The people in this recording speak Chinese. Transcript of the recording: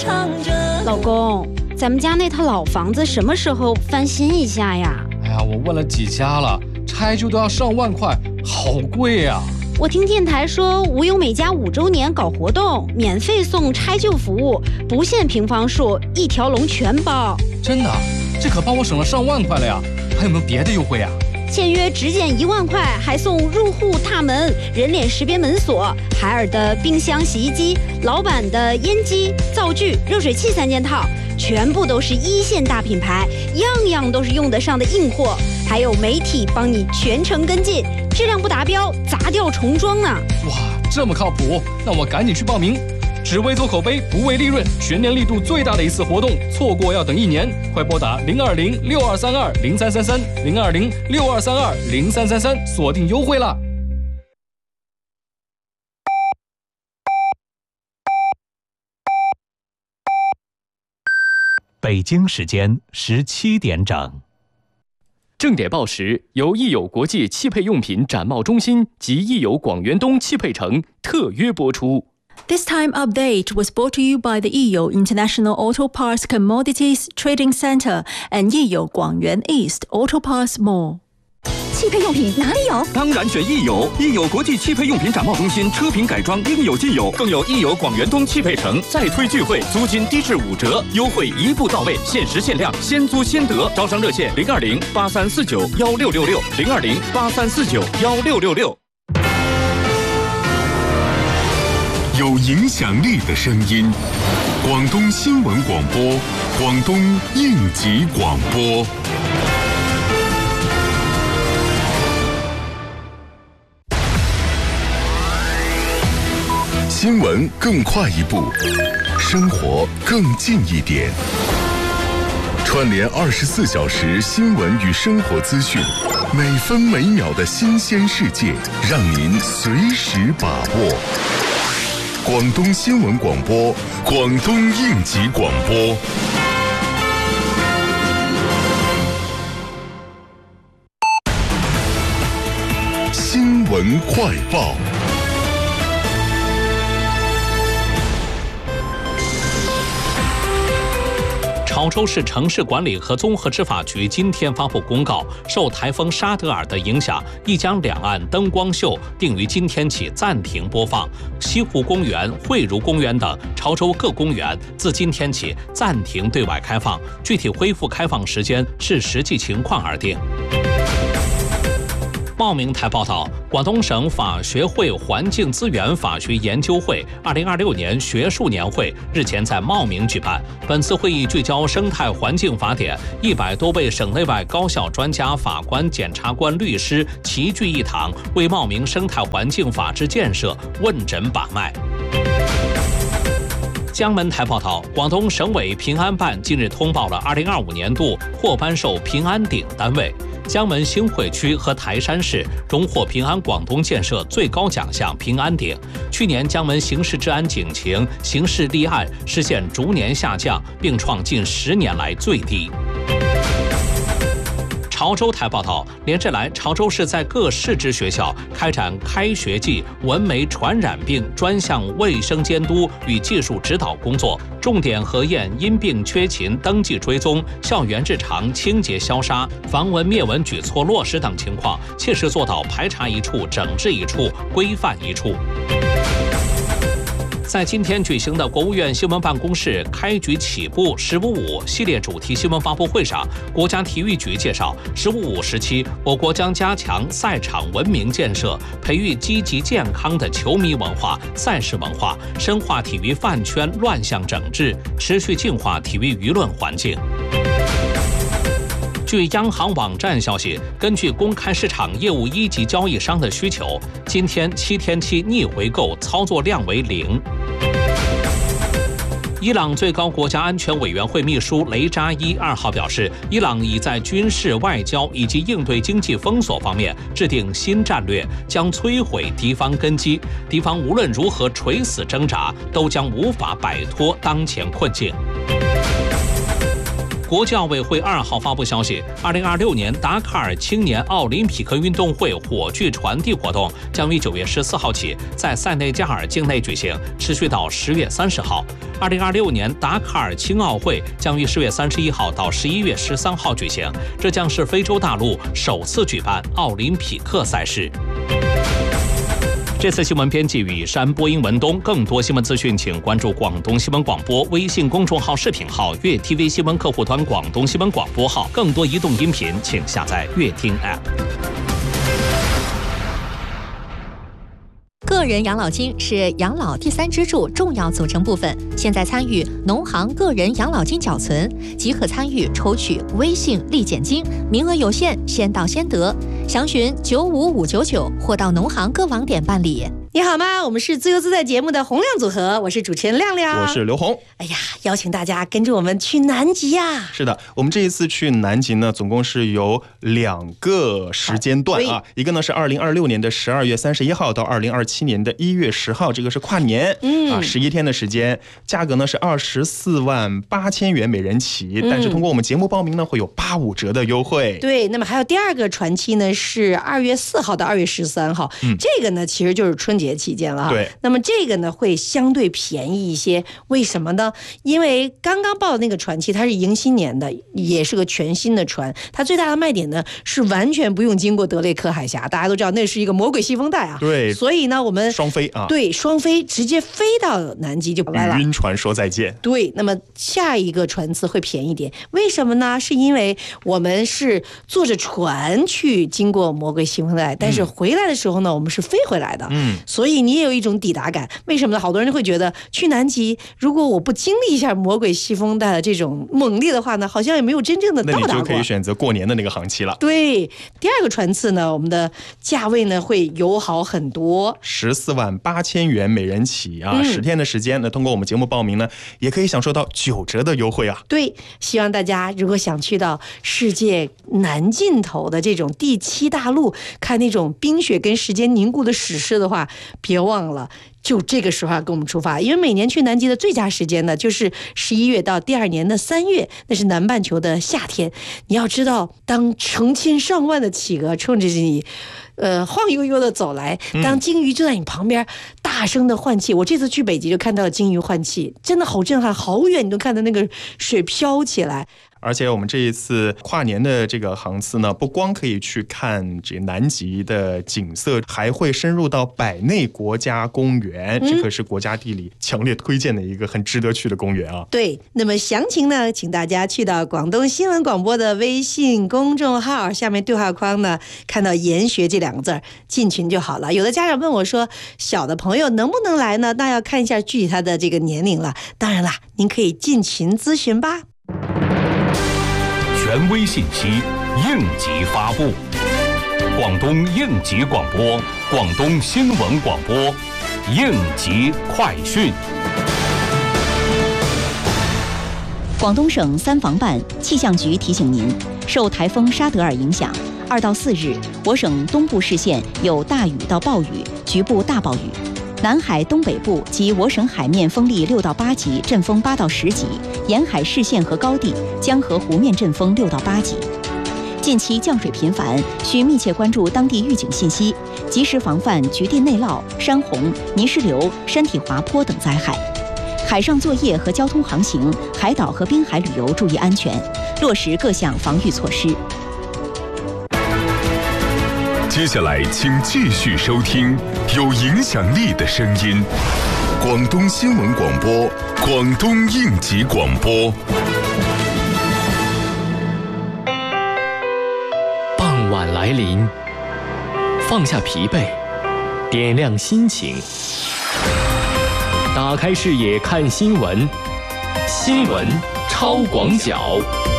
唱着。 老公，咱们家那套老房子什么时候翻新一下呀？ 哎呀，我问了几家了，拆旧都要上万块，好贵呀！ 我听电台说，无忧美家5周年搞活动，免费送拆旧服务，不限平方数，一条龙全包。 真的？这可帮我省了上万块了呀！还有没有别的优惠啊？ 签约只减1万块，还送入户大门、人脸识别门锁、海尔的冰箱、洗衣机、老板的烟机、灶具、热水器3件套，全部都是1线大品牌，样样都是用得上的硬货，还有媒体帮你全程跟进，质量不达标砸掉重装呢。 哇，这么靠谱，那我赶紧去报名。只为做口碑，不为利润，全年力度最大的一次活动，错过要等1年。快拨打020-6232-0333，020-6232-0333，锁定优惠啦！ 北京时间17点整。 正点报时由益友国际汽配用品展贸中心及益友广元东汽配城特约播出。 This time update was brought to you by the Yiyo International Auto Parts Commodities Trading Center and Yiyo Guangyuan East Auto Parts Mall。 汽配用品哪里有？ 当然选益友，益友国际汽配用品展贸中心，车品改装应有尽有，更有益友广元东汽配城再推聚会，租金低至5折，优惠一步到位，限时限量，先租先得。招商热线020-8349-1666，020-8349-1666。 有影响力的声音，广东新闻广播，广东应急广播。新闻更快一步，生活更近一点。串联24小时新闻与生活资讯，每分每秒的新鲜世界，让您随时把握。广东新闻广播，广东应急广播。新闻快报。 潮州市城市管理和综合执法局今天发布公告，受台风沙德尔的影响，一江两岸灯光秀定于今天起暂停播放。西湖公园、汇如公园等潮州各公园自今天起暂停对外开放，具体恢复开放时间视实际情况而定。茂名台报道，广东省法学会环境资源法学研究会2026年学术年会日前在茂名举办。本次会议聚焦生态环境法典，100多位省内外高校专家、法官、检察官、律师齐聚一堂，为茂名生态环境法治建设问诊把脉。江门台报道，广东省委平安办近日通报了2025年度获颁授平安鼎单位。江门新会区和台山市荣获平安广东建设最高奖项平安鼎。去年江门刑事治安警情、刑事立案实现逐年下降，并创近10年来最低。潮州台报道，连日来，潮州市在各市直学校开展开学季蚊媒传染病专项卫生监督与技术指导工作，重点核验因病缺勤登记追踪、校园日常清洁消杀、防蚊灭蚊举措落实等情况，切实做到排查一处、整治一处、规范一处。在今天举行的国务院新闻办公室开局起步“15.5”系列主题新闻发布会上，国家体育局介绍，“15.5”时期，我国将加强赛场文明建设，培育积极健康的球迷文化、赛事文化，深化体育饭圈乱象整治，持续净化体育舆论环境。据央行网站消息，根据公开市场业务1级交易商的需求，今天7天期逆回购操作量为0。伊朗最高国家安全委员会秘书雷扎伊2号表示，伊朗已在军事、外交以及应对经济封锁方面制定新战略，将摧毁敌方根基，敌方无论如何垂死挣扎，都将无法摆脱当前困境。 国际奥委会2号发布消息，2026年达喀尔青年奥林匹克运动会火炬传递活动将于9月14号起在塞内加尔境内举行，持续到10月30号。2026年达喀尔青奥会将于10月31号到11月13号举行，这将是非洲大陆首次举办奥林匹克赛事。这次新闻编辑雨山，播音文东。更多新闻资讯，请关注广东新闻广播微信公众号、视频号、粤 TV 新闻客户端、广东新闻广播号。更多移动音频，请下载粤听 App。 个人养老金是养老第3支柱重要组成部分。现在参与农行个人养老金缴存，即可参与抽取微信立减金，名额有限，先到先得。详询95599或到农行各网点办理。 你好吗？我们是自由自在节目的洪亮组合，我是主持人亮亮， 我是刘红。 哎呀，邀请大家跟着我们去南极呀！ 是的，我们这一次去南极呢，总共是有2个时间段啊，一个呢是2026年的12月31号到2027年的1月10号，这个是跨年，11天的时间，价格呢是24万8千元每人起，但是通过我们节目报名呢，会有85折的优惠。 对，那么还有第2个船期呢是2月4号到2月13号，这个呢其实就是春节期间了哈。 对， 那么这个呢会相对便宜一些，为什么呢？因为刚刚报的那个船期它是迎新年的，也是个全新的船，它最大的卖点呢是完全不用经过德雷克海峡，大家都知道那是一个魔鬼西风带啊。 对， 所以呢我们双飞啊， 对，双飞直接飞到南极就来了， 与晕船说再见。 对，那么下一个船次会便宜点，为什么呢？是因为我们是坐着船去经过魔鬼西风带，但是回来的时候呢，我们是飞回来的，所以你也有一种抵达感。为什么呢？好多人会觉得去南极，如果我不经历一下魔鬼西风带的这种猛烈的话呢，好像也没有真正的到达过。 那你就可以选择过年的那个航期了。 对，第2个船次呢，我们的价位呢会友好很多 ，14万8千元每人起啊，10天的时间。那通过我们节目报名呢，也可以享受到9折的优惠啊。 对，希望大家如果想去到世界南尽头的这种第7大陆，看那种冰雪跟时间凝固的史诗的话，别忘了就这个时候跟我们出发，因为每年去南极的最佳时间呢，就是11月到第2年的3月，那是南半球的夏天。你要知道，当成千上万的企鹅冲着你晃悠悠的走来，当鲸鱼就在你旁边大声的换气，我这次去北极就看到了鲸鱼换气，真的好震撼，好远你都看到那个水飘起来。 而且我们这一次跨年的这个航次呢，不光可以去看这南极的景色，还会深入到百内国家公园，这可是国家地理强烈推荐的一个很值得去的公园啊。 对，那么详情呢，请大家去到广东新闻广播的微信公众号，下面对话框呢看到研学这2个字，进群就好了。有的家长问我说，小的朋友能不能来呢？那要看一下具体他的这个年龄了。当然啦，您可以进群咨询吧。 权威信息，应急发布。广东应急广播，广东新闻广播，应急快讯。 广东省3防办气象局提醒您，受台风沙德尔影响，2到4日，我省东部市县有大雨到暴雨，局部大暴雨。南海东北部及我省海面风力6到8级，阵风8到10级，沿海市县和高地、江河湖面阵风6到8级。近期降水频繁，需密切关注当地预警信息，及时防范局地内涝、山洪、泥石流、山体滑坡等灾害。海上作业和交通航行、海岛和滨海旅游注意安全，落实各项防御措施。 接下来，请继续收听有影响力的声音——广东新闻广播、广东应急广播。 傍晚来临，放下疲惫，点亮心情，打开视野看新闻，新闻超广角。